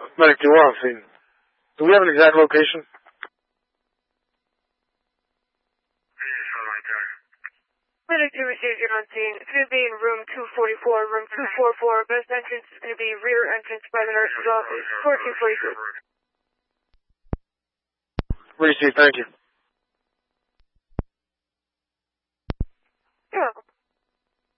Medic 2 on scene. Do we have an exact location? Medic 2 received you on scene. It's going to be in room 244. Room 244. Best entrance is going to be rear entrance by the nurse's office. 1442. Received, thank you.